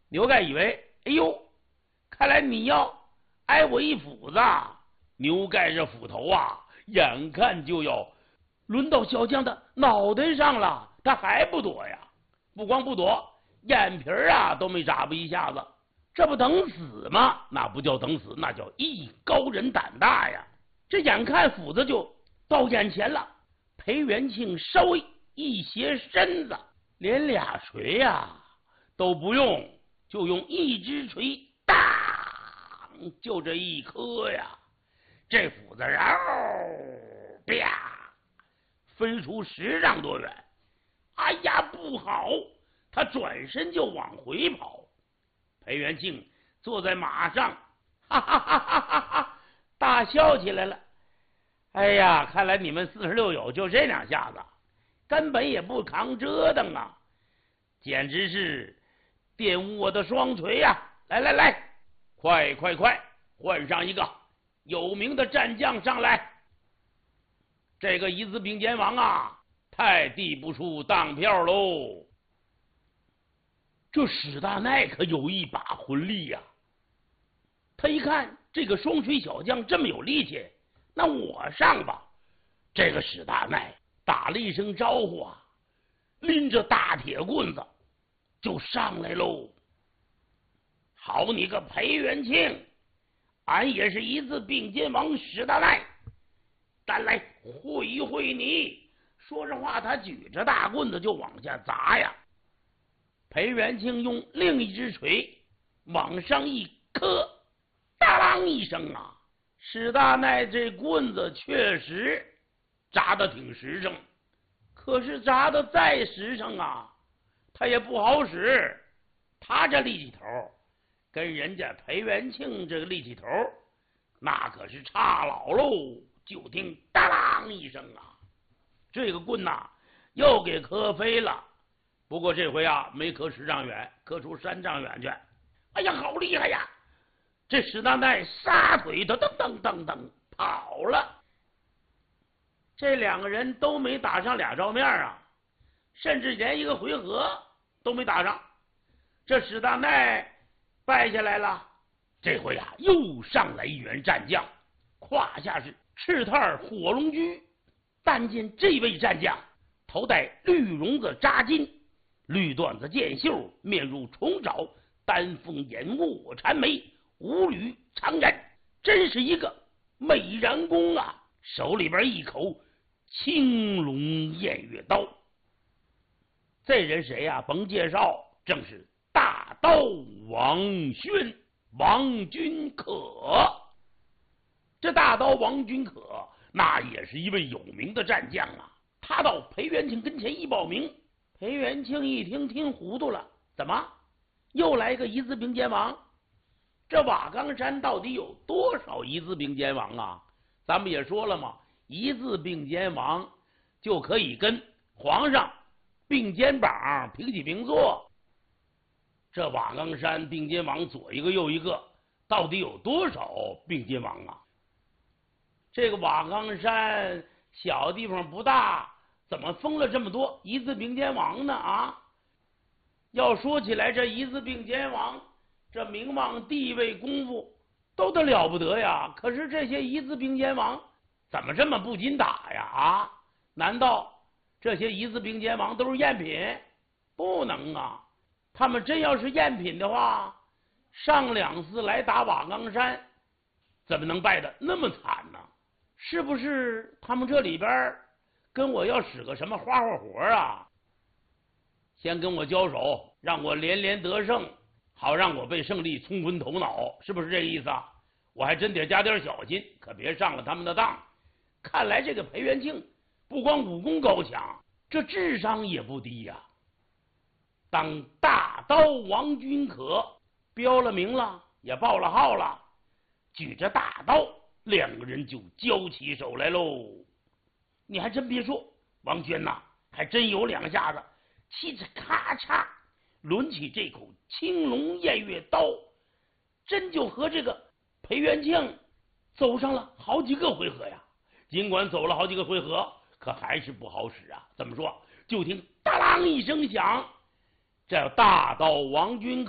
牛盖以为，哎呦，看来你要挨我一斧子。牛盖这斧头啊，眼看就要轮到小将的脑袋上了，他还不躲呀？不光不躲，眼皮啊都没眨巴一下子，这不等死吗？那不叫等死，那叫艺高人胆大呀！这眼看斧子就到眼前了，裴元庆稍微一斜身子，连俩锤呀都不用，就用一只锤，当，就这一颗呀，这斧子啪，飞出10丈多远。哎呀，不好！他转身就往回跑。裴元庆坐在马上，哈哈哈哈哈哈，大笑起来了。哎呀，看来你们46友就这2下子，根本也不扛折腾啊，简直是玷污我的双锤呀！来来来，快快快，换上一个有名的战将上来。这个一字并肩王啊，太递不出当票喽。这史大鼐可有一把魂力呀！他一看这个双锤小将这么有力气，那我上吧。这个史大鼐打了一声招呼啊，拎着大铁棍子就上来喽。好你个裴元庆，俺也是一字并肩王史大鼐，咱来会一会你。说着话，他举着大棍子就往下砸呀。裴元庆用另一只锤往上一磕，当啷一声啊，史大鼐这棍子确实砸得挺实诚，可是砸得再实诚啊，他也不好使。他这力气头跟人家裴元庆这个力气头那可是差老喽。就听当啷一声啊，这个棍呐又给磕飞了。不过这回啊没磕10丈远，磕出3丈远去。哎呀，好厉害呀！这史大鼐撒腿噔噔噔噔噔跑了。这2个人都没打上2照面啊，甚至连一个回合都没打上。这史大鼐败下来了。这回啊又上来一员战将，胯下是赤炭火龙驹。但见这位战将头戴绿绒子扎巾，绿缎子箭袖，面如重枣，丹凤眼卧缠眉，五缕长髯，真是一个美髯公啊！手里边一口青龙偃月刀。这人谁呀？甭介绍，正是大刀王宣，王君可。这大刀王君可那也是一位有名的战将啊。他到裴元庆跟前一报名，裴元庆一听听糊涂了，怎么又来个一字并肩王？这瓦岗山到底有多少一字并肩王啊？咱们也说了嘛，一字并肩王就可以跟皇上并肩膀，平起平坐。这瓦岗山并肩王左一个右一个，到底有多少并肩王啊？这个瓦岗山小地方不大，怎么封了这么多一字并肩王呢？啊，要说起来，这一字并肩王这名望地位功夫都得了不得呀。可是这些一字并肩王怎么这么不禁打呀？啊，难道这些一字并肩王都是赝品？不能啊，他们真要是赝品的话，上2次来打瓦岗山怎么能败得那么惨呢？是不是他们这里边跟我要使个什么花活啊？先跟我交手，让我连连得胜，好让我被胜利冲昏头脑，是不是这个意思啊？我还真得加点小心，可别上了他们的当。看来这个裴元庆不光武功高强，这智商也不低呀。当大刀王君可标了名了，也报了号了，举着大刀，2个人就交起手来喽。你还真别说，王轩呐，还真有2下子，气质咔嚓抡起这口青龙偃月刀，真就和这个裴元庆走上了好几个回合呀。尽管走了好几个回合，可还是不好使啊。怎么说？就听当啷一声响，这大刀王君